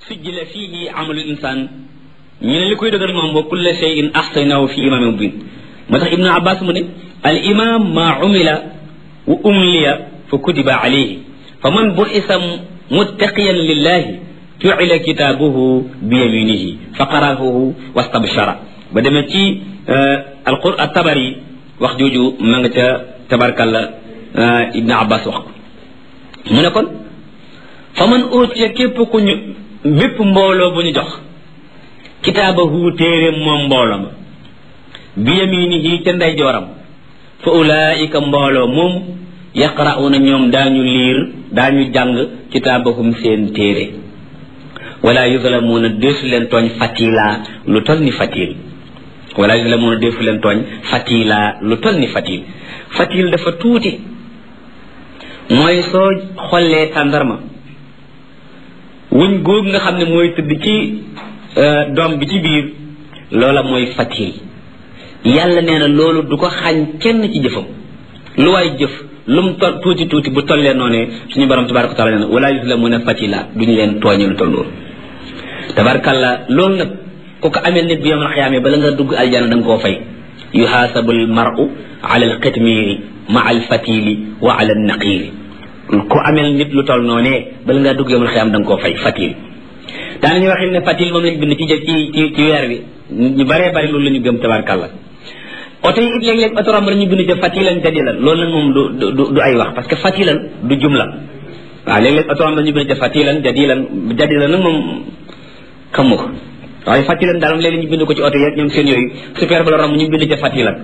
sujjila fihi amalu insan ñu ne li koy dëgër moom wa kulla shay'in ahsaynahu fi imamin mubin moo tax ibnu abbas mu ne al imam ma umila wa umliya fa kutiba alayhi fa man bu'isa muttaqiyan lillahi ju'ila kitabuhu bi yaminihi fa qara'ahu wastabshara ba demee ci alqur'an at-tabari wax jooju ma nga ca tabarkalla ibnu abbas wax mu ne kon fa man utiya képp ku ñu bépp mbooloo bu ñu jox kitaabahu téeréem moom mbooloo ma bi yaminihi ca ndeyjooram fa ulaika mbooloo moom yaqra'una ñoom daañu liir daañu jàng kitaabahum seen téere wala yuzlamuuna deesu leen tooñ fatila lu tol ni fatil wala yuzlamuuna deesu leen tooñ fatila lu tol ni fatil fatil dafa tuuti mooy soo xollee tàndarma wuñ góog nga xam ne mooy tëdd ci doom bi ci biir loola mooy fatil yàlla nee na loolu du ko xañ kenn ci jëfam lu waay jëf lu mu tol tuuti tuuti bu tollee noonee suñu borom tabaraka wa taala nee na wala yuzlamuna fatila duñu leen tooñe lu toll loolu tabarakalla loolu nag ku ko amee nit bi yawmal xiyaama bala nga dugg aljana da nga koo fay yuhaasabu al mar'u ala al qitmiri ma al fatili wa ala al naqiri ku amel nit lu toll noonee bala ngaa dugg yawmal xiyaama da nga koo fay fatil daanañu waxin ne fatil moom lañ bind ci weer bi ñu baree bari loolu la ñu gëm tabarakalla oto yi it léeg-léeg oto romb ñu bind ca fatilan jadilan loolu nag moom du ay wax parce que fatilan du jumla waaw léeg-léeg oto romb ñu bind ca fatilan jadilan nag moom xamu ko waaye fatilan daal moom léeg-léeg ñu bind ko ci oto yeeg ñoom seen yooyu super ba la romb ñu bind ca fatilan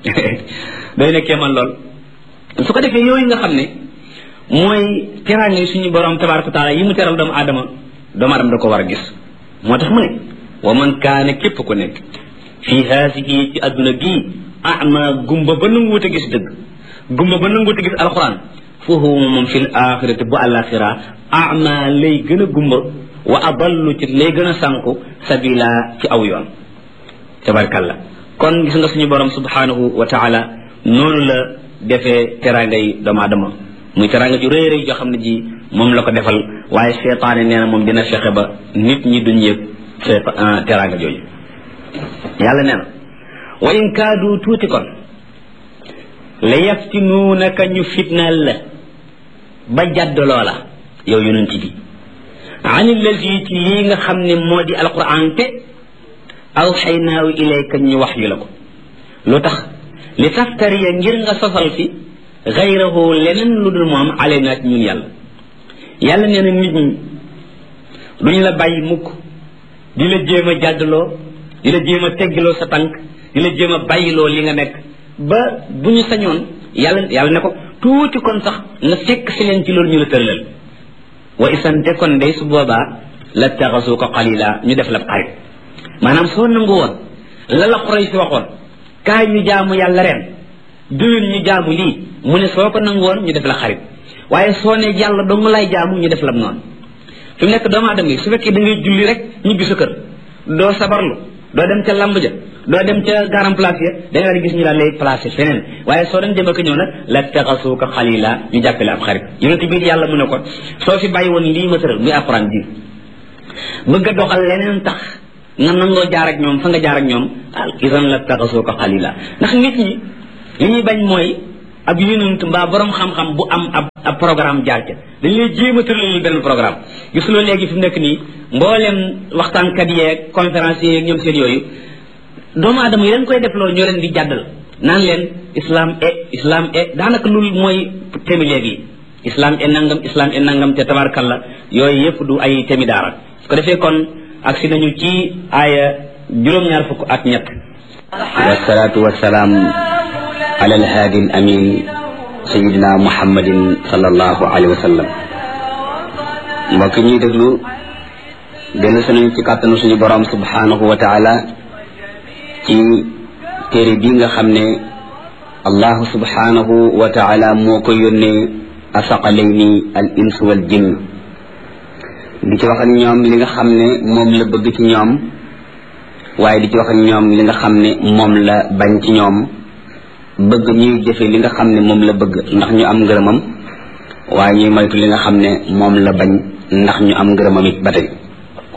day nekkee man lool su ko defee yooyu nga xam ne mooy teraanga yi suñu borom tabaraka taala yi mu teral doomu aadama da ko war a gis moo tax mu ne wa man kaane képp ku nekk fii haasihi ci adduna gii ama gumba ba nanguwut a gis dëgg gumba ba nanguwut a gis alquran foofu moom fil axirati bu alaxira ama lay gën a gumba wa adallu ci lay gën a sànku sabila ci aw yoon tabarkalla kon gis nga suñu borom subhanahu wa taala noonu la defee teraanga yi doomu aadama muy teraanga ju rëy rëy joo xam ne ji moom la ko defal waaye seetaane nee na moom dina fexe ba nit ñi duñ yëg teraanga jooju yàlla nee na wa in kaadu tuuti kon la yaftinuunaka ñu fitnaal la ba jadd loola yow yonent bi an allazi ci lii nga xam ne moo di alquran te awxaynaahu ilayka ñu wax yu la ko lu tax li taftariya ngir nga sosal fi gayrahu leneen lu dul moom alayna ci ñun yàlla nee na nit ñi duñ la bàyyi mukk di la jéem a jàddloo di la jéem a teggiloo sa tànk di la jéem a bàyyiloo li nga nekk ba bu ñu sañoon yàlla ne ko tuuti kon sax nga fekk si leen ci loolu ñu la tëralal wa isante kon day su boobaa la taxasuuka qalila ñu def la xarit maanaam soo nangu woon la la Quraysh waxoon kaay ñu jaamu yàlla ren déwén ñu jaamu lii mu ne soo ko nangu woon ñu def la xarit waaye soo ne yàlla dong lay jaamu ñu def la noonu fi mu nekk doomu aadama yi su fekkee da ngay julli rek ñibbi sa kër doo sabarlu doo dem ca lamb ja doo dem ca garam place ya da nga gis ñu daal lay placé feneen waaye soo dem dem ak ñëw nag la taxasuuka xalila ñu jàppale ab xarit yonent bi yàlla mu ne ko soo fi bàyyi woon lii ma tëral muy alquran bi bëgg a doxal leneen tax nga nangoo jaar ak ñoom fa nga jaar ak ñoom isan la taxasuuka xalila ndax nit ñi li ñuy bañ mooy ab yonent mbaa borom xam-xam bu am ab programme jaar ca dañ lay jéem a tëralal benn programme gisuloo léegi fi mu nekk nii mboolem waxtaankat yeeg conférence yeeg ñoom seen yooyu doomu aadama yi leen koy def loolu ñoo leen di jàddal naan leen islam daanaka loolu mooy temi léegi islam e nangam te tabarkalla yooyu yëpp du ay temi daara su ko defee kon agsi nañu ci aaya juróom-ñaar fukk ak ñett wasalaatu wasalaam ala alhaadi al amin sayidina muhammadin sallallahu alayhi wa sallam mbokk ñuy déglu dellu si nañu ci kàttanu suñu borom subhanahu wa taala ci téere bi nga xam ne allahu subhanahu wa taala moo ko yónnee asaqalayni al ins wal jinn di ci wax ak ñoom li nga xam ne moom la bëgg ci ñoom waaye di ci wax ak ñoom li nga xam ne moom la bañ ci ñoom bëgg ñuy jëfe li nga xam ne moom la bëgg ndax ñu am ngërëmam waaye ñuy moytu li nga xam ne moom la bañ ndax ñu am ngërëmam it ba tey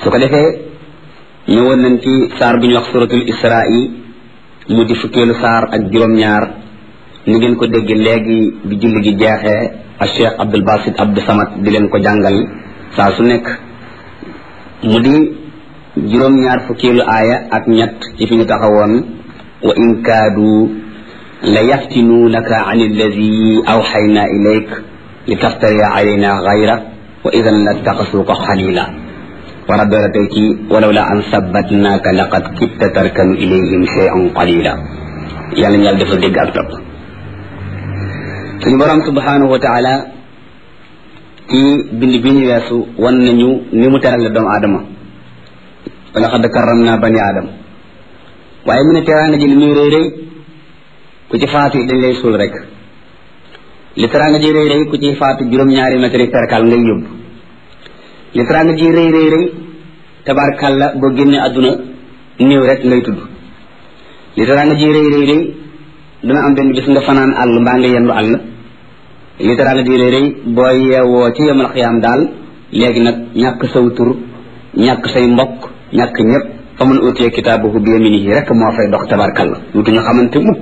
su ko defee ñëwoon nañ ci saar bu ñu wax suratul Israa mu di fukkeelu saar ak juróom-ñaar ni ngeen ko dégg léegi bi julli gi jeexee ak Cheikh Abdul Basit Abdou Samad di leen ko jàngal saa su nekk mu di juróom-ñaar fukkeelu aaya ak ñett ci fi ñu taxawoon wa in kaadu la yaftinuunaka an alladi awxayna ilayk li taftari alayna gayra wa idan la taxasuuka xalila war a doora tey ci walaw la an sabbatnaaka laqad kitta tarkanu ilayhim shay'an qalila yàlla ñu yàlla dafa dégg ak topp suñu borom subhanahu wa taala ci bind bi ñu weesu wan nañu ni mu terale doomu aadama wa laqad karramna bani aadama waaye mu ne teraanga ji li muy rëy rëy ku ci faatu dañ lay suul rek li teraanga ji rëy rëy ku ci faatu juróom-ñaari mètre perkal ngay yóbbu li teraanga ji rëy rëy rëy tabarkàlla boo génnee àdduna néew rek ngay tudd li teraanga ji rëy rëy rëy dana am benn bis nga fanaan àll mbaa nga yendu àll li teraanga ji rëy rëy boo yeewoo ci yemal xiyaam daal léegi nag ñàkk saw tur ñàkk say mbokk ñàkk ñëpp fa mun utee kitaabahu bi yaminihi rek moo fay dox tabarkàlla wutuñu xamante mukk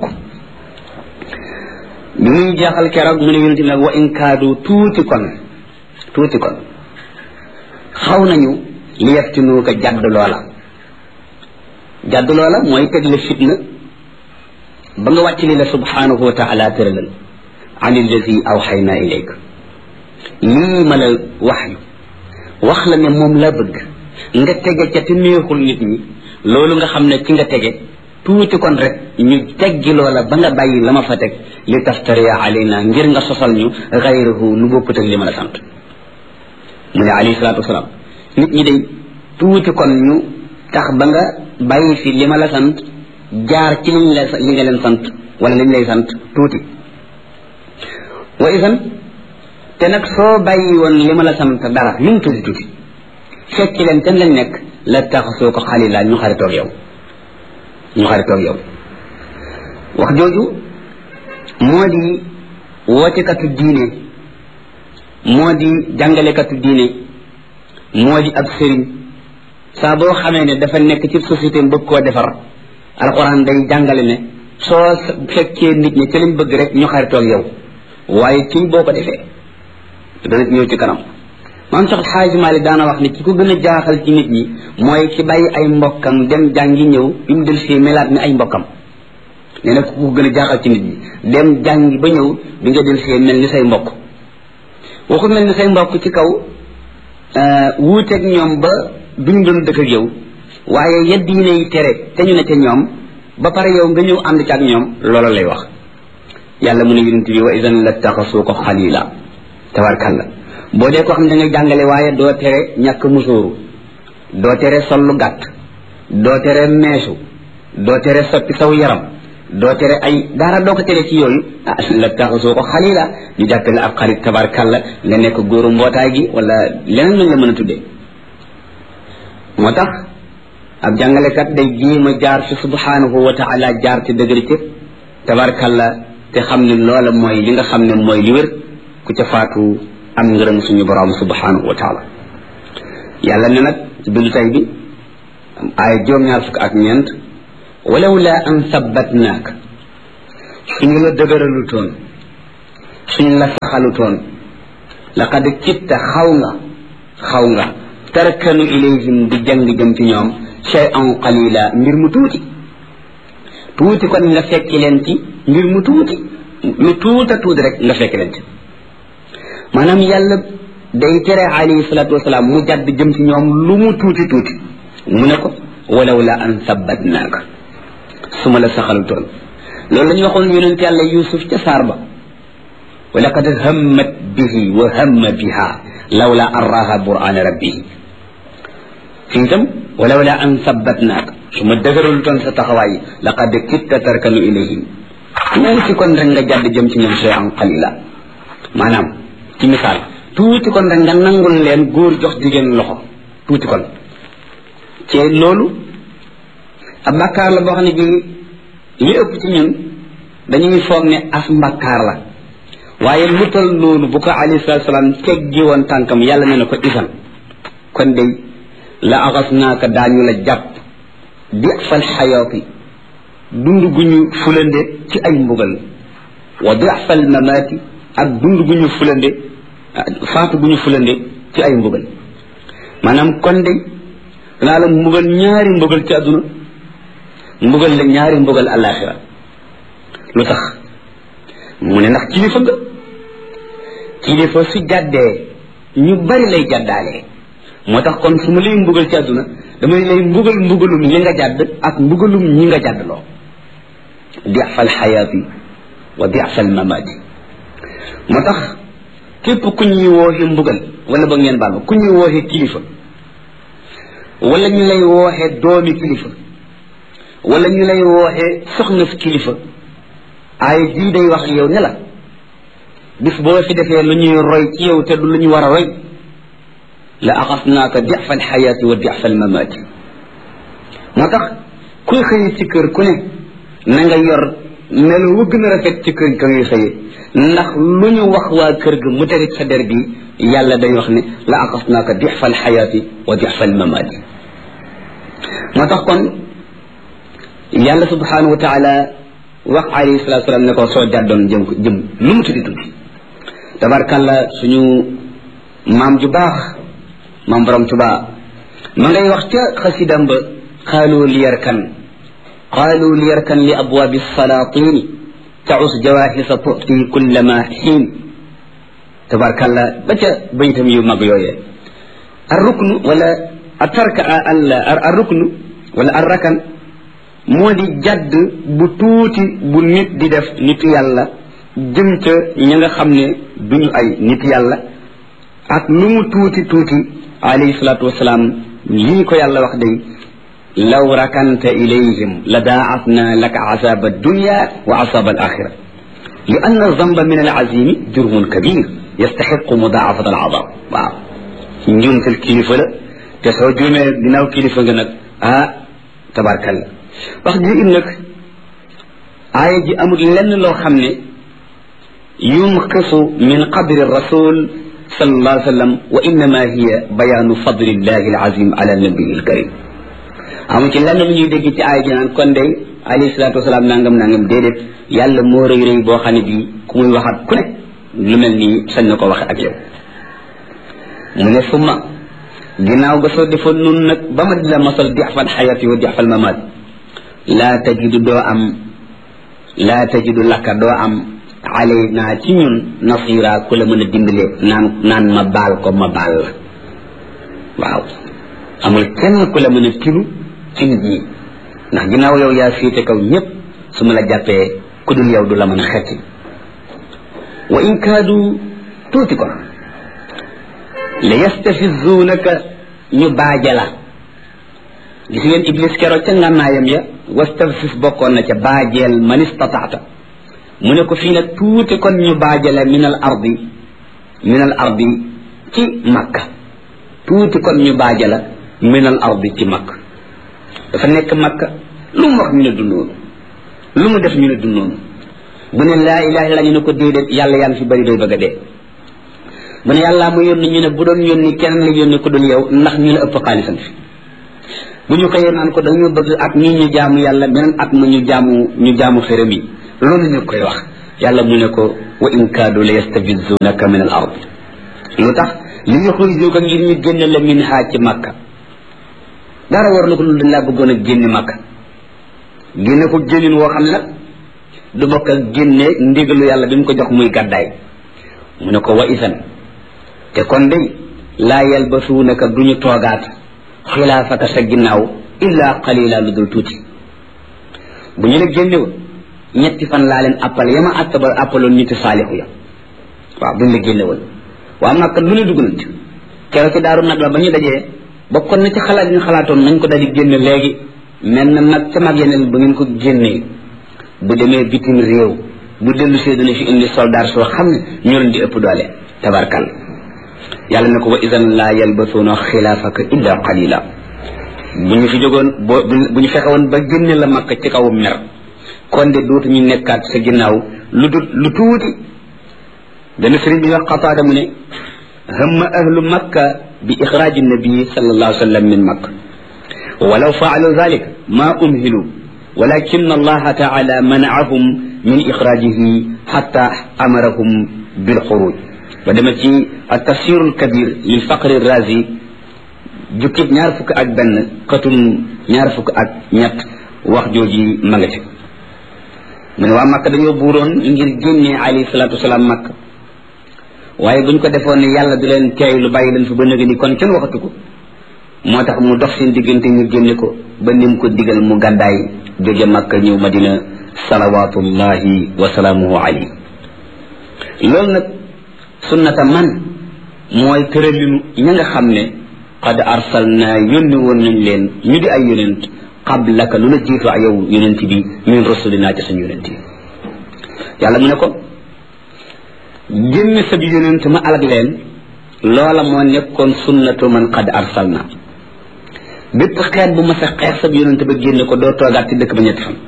bi muy jeexal keroog mu ne yonente nag wa in kaadu tuuti kon xaw nañu li yaftinuuka jadd loola mooy teg la fitna ba nga wàcc li la subhanahu wa taala tëralal an allazi awxayna ilayk lii ma la wax la ne moom la bëgg nga tege ca te neexul nit ñi loolu nga xam ne ci nga tege tuuti kon rek ñu teggi loola ba nga bàyyi la ma fa teg li taftariya alayna ngir nga sosal ñu gayrahu lu bokkut ak li ma la sant mu ne alayhi salaatu wasalaam nit ñi day tuuti kon ñu tax ba nga bàyyi fi li ma la sant jaar ci li nga leen sant wala liñ lay sant tuuti wa isan te nag soo bàyyi woon li ma la sant dara lu mu tuuti fekk leen ten lañ nekk la taxasoo ko xalila ñu xaritoog yow wax jooju moo di wootekatu diine moo di jàngalekatu diine moo di ab sëriñ saa boo xamee ne dafa nekk ci société bëgg koo defar alxuraan day jàngale ne soo fekkee nit ñi ci lañ bëgg rek ñu xaritoog yow waaye kii boo ko defee dana ñëw ci kanam maam Cheikh Xaaji Maalik daana wax ne ki ko gën a jaaxal ci nit ñi mooy ki bàyyi ay mbokkam dem jàngi ñëw bi mu del si melaat ni ay mbokkam nee na ku ko gën a jaaxal ci nit ñi dem jàngi ba ñëw bi nga del see mel ni say mbokk waxu mel ni say mbokk ci kaw wuuteeg ñoom ba duñ doon dëkk ak yow waaye yedd yi nay tere te ñu ne ca ñoom ba pare yow nga ñëw ànd ca ak ñoom loola lay wax yàlla mu ne yonent bi wa idan la taxasuu ko xalila tabarkalla boo dee ko xam ne da ngay jàngale waaye doo tere ñàkk musóoru doo tere sol lu gàtt doo tere meesu doo tere soppi saw yaram doo tere ay dara doo ko tere ci yooyu la taxasoo ko xalila ñu jàppale ab xarit tabarkalla nga nekk góoru mbootaay gi wala leneen lañ la mën a tuddee moo tax ab jàngalekat day jéem a jaar ci subhanahu wa taala jaar ci dëgër ci tabarkalla te xam ne loola mooy li nga xam ne mooy li wér ku ca faatu am ngërëm suñu borom subhanahu wa taala yàlla ne nag ci bindu tay bi ay juróom-ñaar fukk ak ñeent walaw la an sabbatnaak suñu la dëgëralutoon suñu la saxalutoon laqad kitta xaw nga tarkanu ilayhim di jàng jëm ci ñoom shay'an qalila mbir mu tuuti kon nga fekki leen ci mbir mu tuuti lu tuuti rek nga fekki leen ci maanaam yàlla day tere alayhi salaatu wasalaam mu jàdd jëm ci ñoom lu mu tuuti mu ne ko walaw la an sabbatnaaka su ma la saxalutoon loolu la ñu waxoon yonent yàlla Yuusuf ca saar ba wa laqad hammat bihi wa hamma biha lawla an raha burhaana rabbihi fii itam walaw la an sabbatnaaka su ma dëgëralutoon sa taxawaay laqad kitta tarkanu ilayhim tuuti kon rek nga jàdd jëm ci ñoom shay'an qalila maanaam ci misaal tuuti kon rek nga nangul leen góor jox jigéen loxo tuuti kon ci loolu ab bàkkaar la boo xam ne bii li ëpp ci ñun dañuy foog ne as mbàkkaar la waaye lu tol noonu bu ko alayhi salaatu salaam teggi woon tànkam yàlla ne na ko isan kon day la axasnaaka daañu la jàpp difal xayaati dund gu ñu fulande ci ay mbugal wa difal mamaati ak dund gu ñu fulande faatu gu ñu fulande ci ay mbugal maanaam kon de danaa la mbugal ñaari mbugal ci àdduna mbugal la ñaari mbugal àllaaxira lu tax mu ne ndax kilifa su jàddee ñu bari lay jàddaalee moo tax kon su ma lay mbugal ci àdduna damay lay mbugalum li nga jàdd ak mbugalum ñi nga jàddloo difal xayaati wa difal mamaati moo tax képp ku ñuy wooxe mbugal wala ba ngeen baal ma ku ñuy wooxe kilifa wala ñu lay wooxe doomi kilifa wala ñu lay wooxe soxna fi kilifa ay jii day wax yow ne la bis boo fi defee lu ñuy roy ci yow te du lu ñu war a roy la axasnaaka difal xayaati wa difal mamaati moo tax kuy xëy ci kër ku ne na nga yor melo wu gën a rafet ci kër ka ngay xëye ndax lu ñu wax waa kër ga mu tegi sa der bi yàlla day wax ne la axasnaaka difal xayaati wa difal mamaati moo tax kon yàlla subhanahu wa taala wax alayhi salatu salaam ne ko soo jàddoon jëm lu mu tuddi tuddi tabarkalla suñu maam ju baax maam borom Tuubaa ma ngay wax ca xasidam ba qaalu liyarkan li abwaabi salaatini taus jawaahisa tu'ti kullama xiin tabarkalla ba ca baytam yu mag yooyee arruknu wala arruknu wala arrakan moo di jadd bu tuuti bu nit di def nitu yàlla jëm ca ña nga xam ne duñu ay nit yàlla ak lu mu tuuti alayhi salaatu wasalaam lii ko yàlla wax day law rakanta ilayhim la daa'afna laka azaaba dunya wa azaaba al axira li anna zamba min al azimi jurmun kabir yastaxiqu mudaafat al azab waaw njuumtal kilifa la te soo juumee ginnaaw kilifa nga nag tabarkalla wax ji it nag aaya ji amul lenn loo xam ne yunqisu min qadri rasul sallallahu alayhi wa sallam wa innama hiya bayaanu fadlillahi alazim ala nabii alkarim amu ci lenn lu ñuy dégg ci aaya ji naan kon day alayhi salatu wasalaam nangam déedéet yàlla moo rëy boo xam ne bii ku muy waxaat ku ne lu mel nii sañ na ko waxe ak yow mu ne summa ginnaaw ga soo defoon nun nag ba ma di la masal difal xayati wa difal mamaat laa tajidu lakka doo am alayna ci ñun nasira ku la mën a dimbale naan ma baal ko ma baal la waaw amul kenn ku la mën a tinu ci nit ñi ndax ginnaaw yow yaa féete kaw ñëpp su ma la jàppee ku dul yow du la mën a xetti wa in kaadu tuuti ko la yastafizuunaka ñu baaje la gis ngeen iblis keroog ca ngànnaayam ya wastafsis bokkoon na ca baajeel man istataata mu ne ko fii nag tuuti kon ñu baajale min al ardi ci makka tuuti kon ñu baajala min al ardi ci makka dafa nekk makka lu mu wax ñu ne du noonu lu mu def ñu ne du noonu bu ne laa ilaha illa ñu ne ko déedéet yàlla yaa ngi fi bëri day bëgg a dee bu ne yàllaa mu yónni ñu ne bu doon yónni kenn la yónni ko dul yow ndax ñu la ëpp xaalisam fi bu ñu xëyee naan ko dañoo bëgg at ñii ñu jaamu yàlla beneen at ma ñu jaamu xërëm yi loolu ñu koy wax yàlla mu ne ko wa in kaadu la yastabizunaka min al ard lu tax li yuxrijuka ngir ñu génne la min haa ci makka dara war na ko lu dañ laa bëggoon a génne makka génne ko génnin woo xam ne nag du bokk ak génne ndigalu yàlla bi mu ko jox muy gàddaay mu ne ko wa isan te kon day laa yalbasuunaka duñu toogaat xilaafaka sa ginnaaw illa qalila lu dul tuuti bu ñu la génnewoon ñetti fan laa leen appaloon ñitti saalixu ya waaw buñ la génnewoon waa Makka lu ne dugg nañ ci keroog ci daaru nag la ba ñu dajee bokkoon na ci xalaat ñu xalaatoon nañ ko daldi génne léegi mel na nag ca mag yeneen ba ngeen ko génnee bu demee bitim réew bu dellu see dana fi indi soldat soo xam ne ñoo leen di ëpp doole tabarkal yàlla ne ko wa idan laa yalbasuuna xilaafaka illa qalila bu ñu fi jógoon bu ñu fexe woon ba génne la Makka ci kaw mer kon de dootuñu nekkaat sa ginnaaw lu tuuti dana sëriñ bi wax Qataada mu ne hamma ahlu makka bi ixraaji nabii sallallahu alayhi wa sallam min makka walaw faalu dhalika ma umhilu walakin allaha taala manaahum min ixraajihi xatta amarahum bilxuruj ba dema ci at-tafsir al-kabir lil faqri razi jukkib 21 xatum 21 wax jooji ma nga ci mu ne waa Makka dañoo buuroon ngir génne alayhi salaatu wasalaam Makka waaye buñ ko defoon ne yàlla du leen teey lu bàyyi leen fi ba nëgë ni kon kenn waxatu ko moo tax mu dox seen diggante ñu génne ko ba nim ko digal mu gàddaay jóge Makka ñëw Madina salawatullahi wa salaamuhu alayhi loolu nag sunnata man mooy tëralinu ña nga xam ne qad arsalna yónni woon nañ leen ñu di ay yonent qablaka lu la jiitu ak yow yonent bi min rasulina ci suñu yonent yi yàlla mu ne ko génn sa bi yonent ma alag leen loola moo nekkoon sunnatu man qad arsalna bépp xeet bu ma sa xeex sa bi yonent ba génne ko doo toogaat ci dëkk ba ñetti fan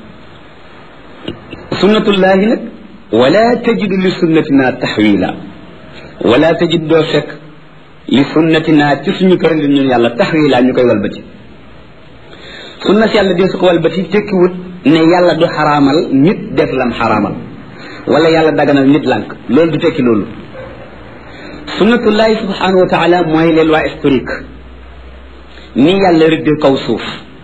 sunnatullahi nag wala tajidu li sunnatina taxwila wala tajid doo fekk li sunnatina ci suñu tëralin ñun yàlla taxwila ñu koy walbati sunna si yàlla dee su ko walbati tekkiwut ne yàlla du xaraamal nit def lam xaraamal wala yàlla daganal nit lànk loolu du tekki loolu sunnatullahi subhanahu wa taala mooy les lois historiques ni yàlla rëdd kaw suuf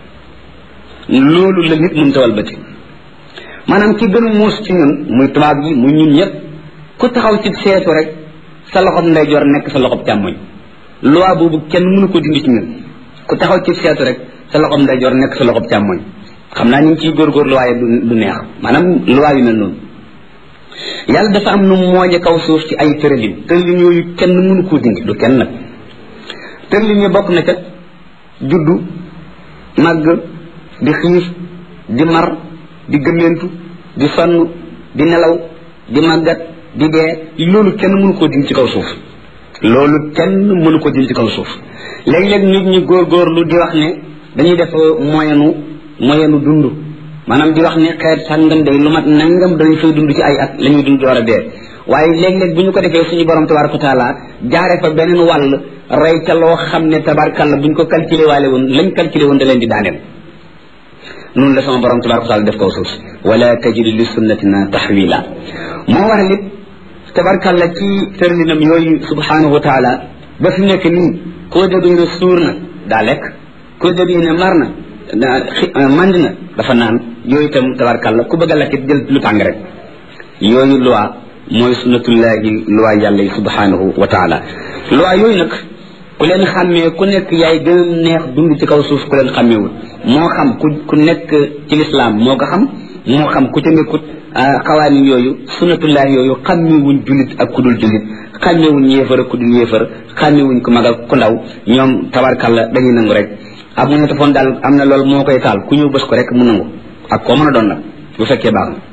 loolu la nit mënta walbati maanaam ki gën a muus ci ñun muy tubaab yi muy ñun ñëpp ku taxaw ci seetu rek sa loxob ndeyjoor nekk sa loxob càmmoñ loi boobu kenn mënu ko dindi ci ñun ku taxaw ci seetu rek sa loxob ndeyjoor nekk sa loxob càmmoñ xam naa ñu ngi ciy góorgóorlu waaye du neex maanaam loi yu mel noonu yàlla dafa am nu mooñe kaw suuf ci ay tëralin yooyu kenn mënu koo dindi du kenn nag tëralin yi bokk na ca juddu màgg di xiif di mar di gëmmentu di sonn di nelaw di màggat di dee loolu kenn mënu koo dindi ci kaw suuf loolu kenn mënu ko dindi ci kaw suuf léeg-léeg nit ñi góorgóorlu di wax ne dañuy def moyenu dund maanaam di wax ne xeet sàngam day lu mat nangam dañu fay dund ci ay at la ñuy dund door a dee waaye léeg-léeg bu ñu ko defee suñu borom tabaraka taala jaare fa beneen wàll rey ca loo xam ne tabarkalla bu ñu ko calculé waale woon lañ calculé woon da leen di daaneel noonu la sama borom tabaraka taala def kaw suuf wala tajidu li sunnatina taxwila moo waral it tabarkalla ci tërlinam yooyu subhanahu wa taala ba fi nekk nii koo dégg ne suur na daa lekk koo dégg ne mar na mand na dafa naan yooyu itam tabarkalla ku bëgg a lekkit jël lu tàng rek yooyu loi mooy sunnatullahi loi yàlla yi subhanahu wa taala loi yooyu nag ku leen xàmmee ku nekk yaay gën a neex dund ci kaw suuf ku leen xàmmeewul moo xam ku nekk ci lislaam moo ko xam moo xam ku ca nekkut xawaani yooyu sunnatullahi yooyu xàmmewuñ jullit ak ku dul jullit xàmmewuñ yéefar ak ku dul yéefar xàmmewuñ ku mag ak ku ndaw ñoom tabarkalla dañuy nangu rek ab mu ne tafoon daal am na loolu moo koy taal ku ñëw bës ko rek mu nangu ak koo mën a doon nag bu fekkee baax na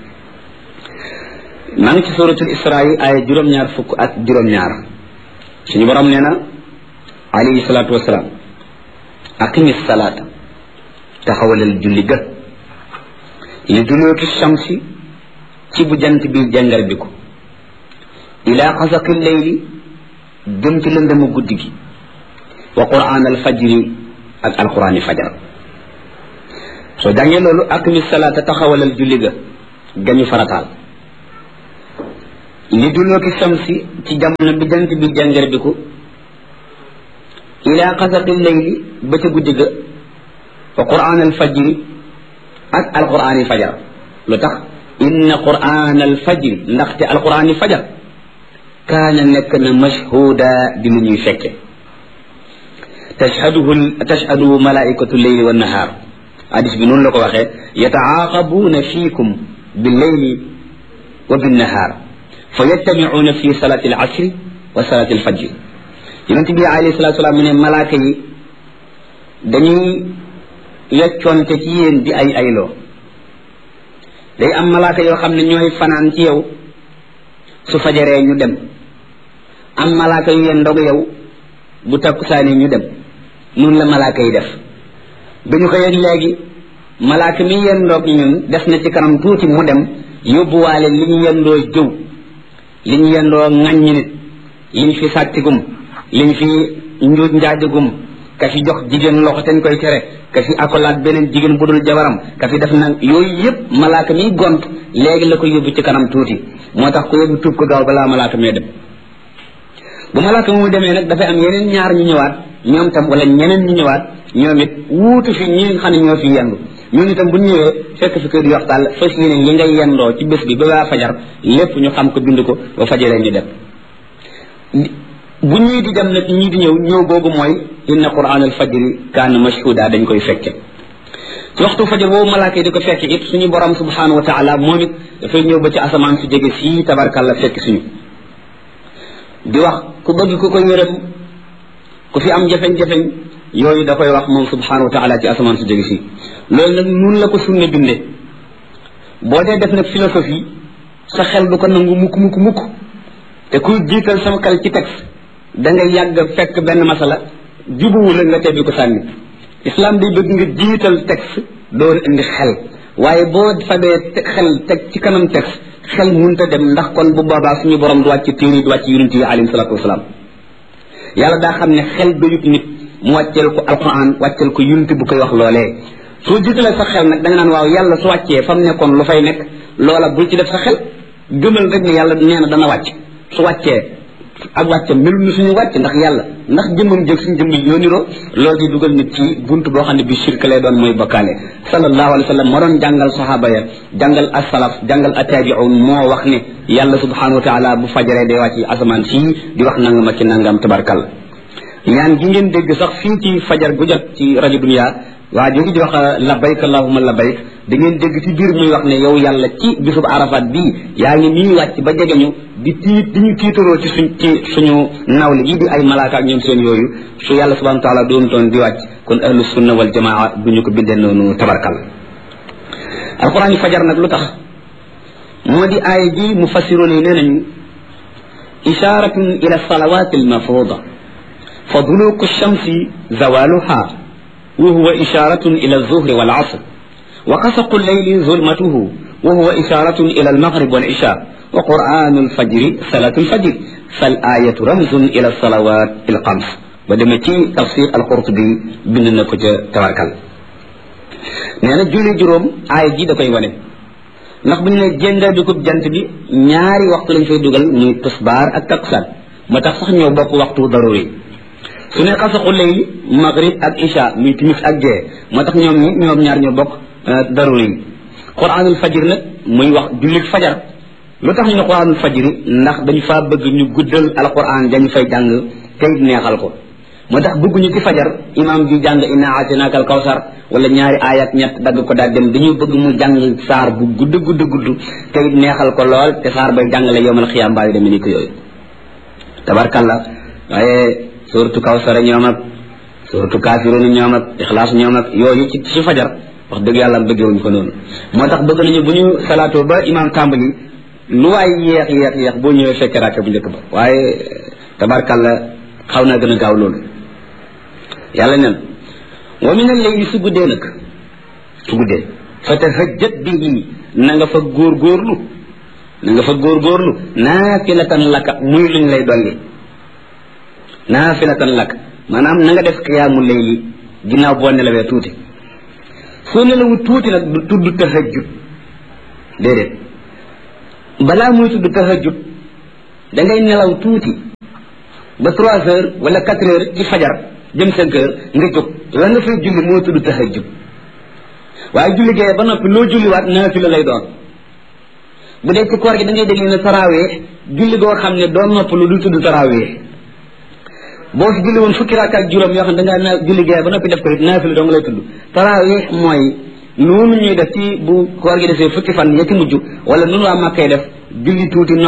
maa ngi ci suratul isra yi ay juróom-ñaar fukk ak juróom-ñaar suñu borom nee na alayhi salaatu wasalaam aqimi salaata taxawalal julli ga li duluki shamsi ci bu jant bi jàngar bi ko ila xasaqi leyli jëm ci lëndëmu guddi gi wa quraan al fajri ak alquraani fajar soo jàngee loolu aqimi salaata taxawalal julli ga gañu farataal li duluki shamsi ci jamono bi jant bi jàngar bi ko ila xasaqi leyli ba ca guddi ga wa quraan al fajri ak alquraani fajar lu tax inna quraan al fajri ndaxte alquraani fajar kaana nekk na mashhuda di lu ñuy fekke tashhaduhu malaikatu leyli wa nahaar hadis bi noonu la ko waxee yataaqabuuna fiikum billeyli wa binnahaar fa yattamicuuna fi salati al asri wa salati al fajri yonent bi alayhi salatu salaam mu ne malaaka yi dañuy weccoonte ci yéen di ay ayloo day am malaaka yoo xam ne ñooy fanaan ci yow su fajaree ñu dem am malaaka yu yeen ndog yow bu takkusaani ñu dem noonu la malaaka yi def bi ñu xëyee léegi malaaka mi yeen ndog ñun def na ci kanam tuuti mu dem yóbbuwaale li ñu yendoo jëw li ñu yendoo ŋàññi nit li ñu fi sàttigum liñ fi njuuj njaajagum ka fi jox jigéen loxo ten koy tere ka fi akolaat beneen jigéen bu dul jabaram ka fi def nag yooyu yëpp malaaka miy gont léegi la ko yóbbu ci kanam tuuti moo tax ko yóbbu tuub ko gaaw balaa malaaka mee dem bu malaaka mu demee nag dafay am yeneen ñaar ñu ñëwaat ñoom tam wala ñeneen ñu ñëwaat ñoom it wuutu fi ñi nga xam ne ñoo fi yendu ñun itam bu ñu ñëwee fekk fi kër di waxtaan fas yéene li ngay yendoo ci bés bi ba waa fajar lépp ñu xam ko bind ko ba fajaree ñu dem bu ñii di dem nag ñii di ñëw googu mooy inna quran al fajri kaana mashhuda dañ koy fekke ci waxtu fajar boobu malaaka yi di ko fekke it suñu borom subhanahu wa taala moom it dafay ñëw ba ci asamaan su jege fii tabarkalla fekk suñu di wax ku bëgg ku ko yërëm ku fi am jafeñ-jafeñ yooyu da koy wax moom subhanahu wa taala ci asamaan su jege fii loolu nag nun la ko sunna binde boo dee def nag philosophie sa xel du ko nangu mukk te kuy jiital sama xel ci texte da ngay yàgg fekk benn masala jubuwul la nga tebbi ko sànni islam day bëgg nga jiital texte door indi xel waaye boo fabee xel teg ci kanam texte xel munta dem ndax kon bu boobaa suñu borom du wàcc téere du wàcc yonent yi alayhi salaatu wasalaam yàlla daa xam ne xel doyut nit mu wàcceel ko alquran wàcceel ko yonent bu koy wax loolee soo jiitalee sa xel nag da nga naan waaw yàlla su wàccee fa mu nekkoon lu fay nekk loola bul ci def sa xel gëmal rek ne yàlla nee na dana wàcc su wàccee ak wàccam melul ni suñu wàcc ndax yàlla ndax jëmmam jëg suñu jëmm yoo niroo loolu di dugal nit ci bunt boo xam ne bi shirk lay doon mooy bokkaale sallallahu alayhi wa sallam moo doon jàngal sahaaba ya jàngal as-salaf jàngal at-tabi'un moo wax ne yàlla subhanahu wa taala bu fajaree day wàcc asamaan fii di wax nangam ak ci nangam tabarkal ñaan gi ngeen dégg sax fii ci fajar gu jot ci rajo dunya waa jógi di wax labbayk allahumma labbayk da ngeen dégg ci biir muy wax ne yow yàlla ci bisub arafat bii yaa ngi nii wàcc ba jegeñu di ñu tiitaroo ci suñu nawle yi di ay malaaka ak ñoom seen yooyu su yàlla subhanahu wa taala doon toon di wàcc kon ahlu sunna wal jamaa du ñu ko bindee noonu tabarkal alquran fajar nag lu tax moo di aaya ji mufassiroon yi nee nañu isharatun ila salawati al mafruda fa duluku shamsi zawaluha وهو إشارة إلى الظهر والعصر وقسق الليل ظلمته وهو إشارة إلى المغرب والعشاء وقرآن الفجر صلاة الفجر فالآية رمز إلى الصلوات الخمس ودمتي تفسير القرطبي بننا كجا تبارك نانا جولي جروم آية جي دا كاي wane ndax buñ ne jënda dugub jant bi ñaari waxtu lañ fay dugal muy tisbar ak takkusaan ma tax sax ñoo bokk waxtu daruri su ne xasaxu léegi maghrib ak isha muy timis ak gee moo tax ñoom ñaar ñoo bokk daruri yi quranul fajr nag muy wax jullit fajar lu tax ñu ne quranul fajr ndax dañu faa bëgg ñu guddal alquran dañu fay jàng tey neexal ko moo tax bëgguñu ci fajar imam bi jàng inna aatinaka al kawsar wala ñaari ayat ñett dagg ko daal dem dañu bëgg mu jàng saar bu gudd tey neexal ko lool te saar bay jàngale yowmal xiyaam mbaa yu demee ni ko yooyu tabarkalla waaye suratu kawsara ñoom ak suratu kafirun ñoom ak ixlaas ñoom ak yooyu ci fajar wax dëgg yàlla bëggewuñ ko noonu moo tax bëgg nañu bu ñu salaatoo ba imam tàmbali lu waay yeex boo ñëwee fekk raaka bu njëkk ba waaye tabarkalla xaw naa gën a gaaw loolu yàlla neen wa min al-layli su guddee nag su guddee fa tahajjat bihi na nga fa góorgóorlu naafilatan laka muy luñ lay dolli naafilatan lak maanaam na nga def qiyaamu layli ginnaaw boo nelawee tuuti soo nelawu tuuti nag du tudd tahajjud déedéet balaa muy tudd tahajjud da ngay nelaw tuuti ba 3 heures wala 4 heures ci fajar jëm 5 heures nga jóg la nga fay julli moo tudd tahajjud waaye julli gee ba noppi loo julliwaat naafila lay doon bu dee ci koor gi da ngay dégg ne tarawih julli goo xam ne doo nopp lu du tudd tarawih boo fi julli woon fukki raaka ak juróom yoo xam ne da ngaa julli gee ba noppi def ko it naafila dong lay tudd tarawih mooy noonu ñuy def ci bu koor gi defee fukki fan ya ci mujj wala noonu waa Màkkay def julli tuuti